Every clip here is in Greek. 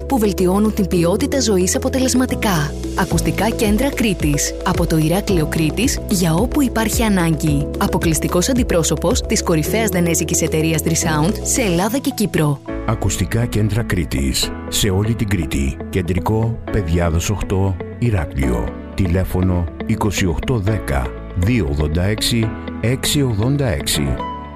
που βελτιώνουν την ποιότητα ζωής αποτελεσματικά. Ακουστικά κέντρα Κρήτης. Από το Ηράκλειο Κρήτης για όπου υπάρχει ανάγκη. Αποκλειστικός αντιπρόσωπος της κορυφαίας δανέζικης εταιρείας Drisound σε Ελλάδα και Κύπρο. Ακουστικά κέντρα Κρήτης. Σε όλη την Κρήτη. Κεντρικό Παιδιάδος 8 Ηράκλειο. Τηλέφωνο 2810 286 686.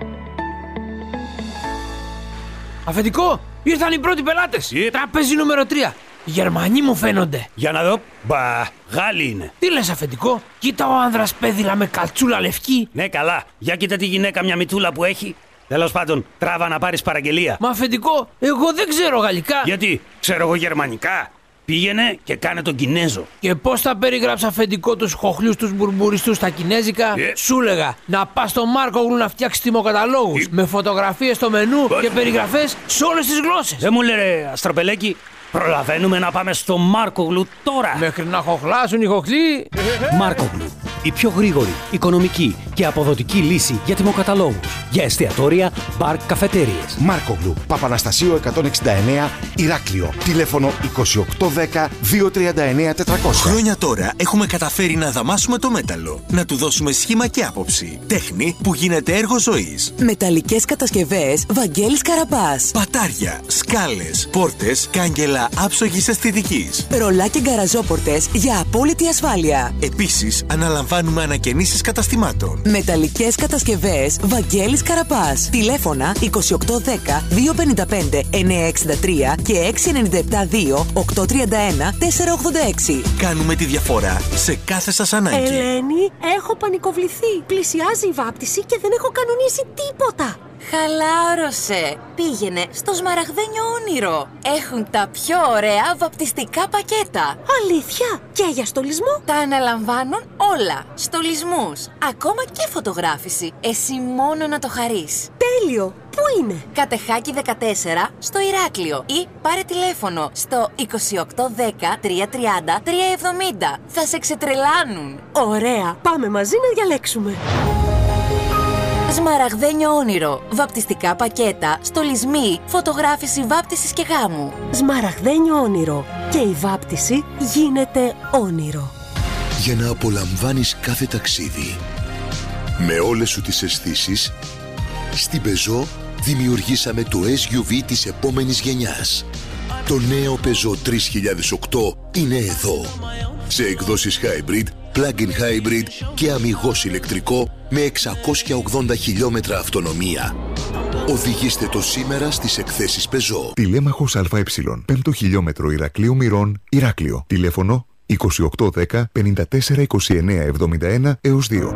Αφεντικό, ήρθαν οι πρώτοι πελάτες. Τραπέζι νούμερο 3. Οι Γερμανοί μου φαίνονται. Για να δω. Μπα, Γάλλοι είναι. Τι λες, αφεντικό? Κοίτα ο άνδρας πέδιλα με καλτσούλα λευκή. Ναι, καλά. Για κοίτα τη γυναίκα, μια μητούλα που έχει. Τέλος πάντων, τράβα να πάρεις παραγγελία. Μα αφεντικό, εγώ δεν ξέρω γαλλικά. Γιατί, ξέρω εγώ γερμανικά. Πήγαινε και κάνε τον Κινέζο. Και πώς θα περιγράψει, αφεντικό, τους χοχλιούς τους μπουρμπουριστούς στα κινέζικα? Σου λέγα να πας στο Μάρκογλου να φτιάξει τιμοκαταλόγους με φωτογραφίες στο μενού και περιγραφές σε όλες τις γλώσσες. Δεν μου λέει, Αστροπελέκη, προλαβαίνουμε να πάμε στο Μάρκογλου τώρα. Μέχρι να χοχλάσουν οι χοχλοί. Μάρκογλου. Η πιο γρήγορη, οικονομική και αποδοτική λύση για τιμοκαταλόγους. Για εστιατόρια, μπαρ, καφετέριες. Μάρκογλου, Παπαναστασίου 169, Ηράκλειο. Τηλέφωνο 2810 239 400. Χρόνια τώρα έχουμε καταφέρει να δαμάσουμε το μέταλλο, να του δώσουμε σχήμα και άποψη. Τέχνη που γίνεται έργο ζωής. Μεταλλικές κατασκευές Βαγγέλης Καραπάς. Πατάρια, σκάλες, πόρτες, κάγκελα άψογης αισθητικής. Ρολά και γκαραζόπορτες για απόλυτη ασφάλεια. Επίσης, αναλαμβάνουμε ανακαινήσεις καταστημάτων. Μεταλλικές κατασκευές Βαγγέλης Καραπάς. Τηλέφωνα 2810 255 963 και 697 2 831 486. Κάνουμε τη διαφορά σε κάθε σας ανάγκη. Ελένη, έχω πανικοβληθεί. Πλησιάζει η βάπτιση και δεν έχω κανονίσει τίποτα. Χαλάρωσε. Πήγαινε στο Σμαραγδένιο Όνειρο. Έχουν τα πιο ωραία βαπτιστικά πακέτα. Αλήθεια? Και για στολισμό? Τα αναλαμβάνουν όλα. Στολισμούς, ακόμα και φωτογράφηση. Εσύ μόνο να το χαρείς. Τέλειο. Πού είναι? Κατεχάκη 14 στο Ηράκλειο. Ή πάρε τηλέφωνο στο 2810 330 370. Θα σε ξετρελάνουν. Ωραία. Πάμε μαζί να διαλέξουμε. Σμαραγδένιο Όνειρο. Βαπτιστικά πακέτα, στολισμοί, φωτογράφηση βάπτισης και γάμου. Σμαραγδένιο Όνειρο. Και η βάπτιση γίνεται όνειρο. Για να απολαμβάνεις κάθε ταξίδι με όλες σου τις αισθήσεις, στην Peugeot δημιουργήσαμε το SUV της επόμενης γενιάς. Το νέο Peugeot 3008 είναι εδώ. Σε εκδόσεις hybrid, plug-in hybrid και αμιγώς ηλεκτρικό με 680 χιλιόμετρα αυτονομία. Οδηγήστε το σήμερα στις εκθέσεις Peugeot. Τηλέμαχος ΑΕ, 5ο χιλιόμετρο Ηρακλείου Μυρών, Ηράκλειο. Τηλέφωνο 2810 54 29 71 έως 2.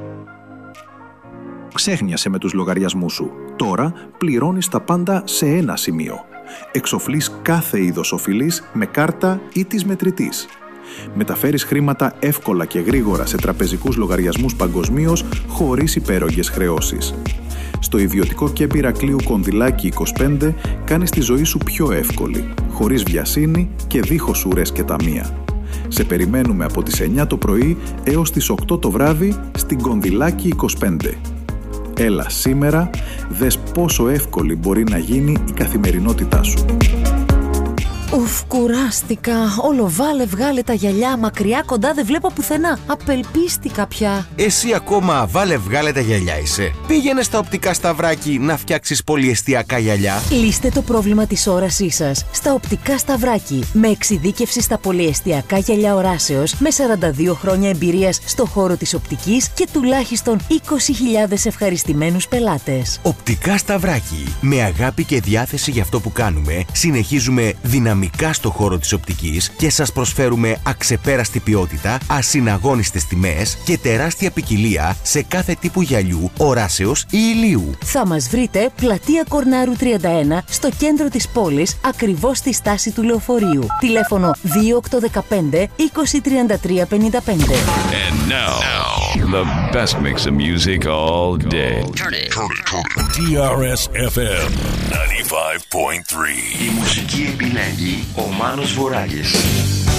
Ξέχνιασε με τους λογαριασμούς σου. Τώρα πληρώνεις τα πάντα σε ένα σημείο. Εξοφλείς κάθε είδος οφειλής με κάρτα ή της μετρητής. Μεταφέρεις χρήματα εύκολα και γρήγορα σε τραπεζικούς λογαριασμούς παγκοσμίως χωρίς υπέρογγες χρεώσεις. Στο ιδιωτικό κέμπι Ηρακλείου Κονδυλάκη 25 κάνεις τη ζωή σου πιο εύκολη, χωρίς βιασύνη και δίχως ουρές και ταμεία. Σε περιμένουμε από τις 9 το πρωί έως τις 8 το βράδυ στην Κονδυλάκη 25. Έλα σήμερα, δες πόσο εύκολη μπορεί να γίνει η καθημερινότητά σου. Ουφ, κουράστηκα. Όλο βάλε, βγάλε τα γυαλιά. Μακριά, κοντά, δεν βλέπω πουθενά. Απελπίστηκα πια. Εσύ ακόμα βάλε, βγάλε τα γυαλιά είσαι. Πήγαινε στα Οπτικά Σταυράκι να φτιάξεις πολυεστιακά γυαλιά. Λύστε το πρόβλημα της όρασής σας στα Οπτικά Σταυράκι. Με εξειδίκευση στα πολυεστιακά γυαλιά οράσεως, με 42 χρόνια εμπειρίας στο χώρο της οπτικής και τουλάχιστον 20.000 ευχαριστημένους πελάτες. Οπτικά Σταυράκι. Με αγάπη και διάθεση για αυτό που κάνουμε, συνεχίζουμε δυναμικά στο χώρο της οπτικής και σας προσφέρουμε αξεπέραστη ποιότητα, ασυναγώνιστες τιμές και τεράστια ποικιλία σε κάθε τύπου γυαλιού, οράσεως ή ηλίου. Θα μας βρείτε πλατεία Κορνάρου 31 στο κέντρο της πόλης, ακριβώς στη στάση του λεωφορείου. Τηλέφωνο 2815 2033 55. And now, the best mix of music all day. DRS FM 95.3. Η μουσική επιλέγει ο Μάνος Βοράγης.